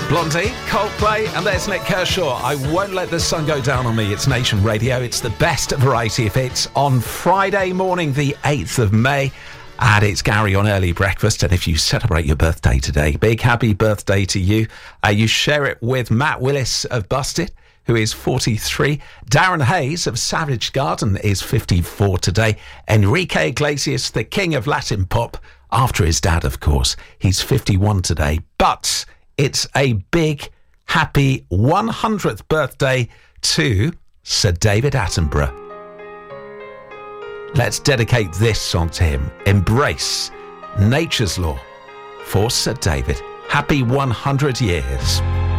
Blondie, Coldplay, and there's Nick Kershaw. I won't let the sun go down on me. It's Nation Radio. It's the best variety of hits on Friday morning, the 8th of May. And it's Gary on Early Breakfast. And if you celebrate your birthday today, big happy birthday to you. You share it with Matt Willis of Busted, who is 43. Darren Hayes of Savage Garden is 54 today. Enrique Iglesias, the king of Latin pop, after his dad, of course. He's 51 today. But it's a big, happy 100th birthday to Sir David Attenborough. Let's dedicate this song to him. Embrace Nature's Law for Sir David. Happy 100 years.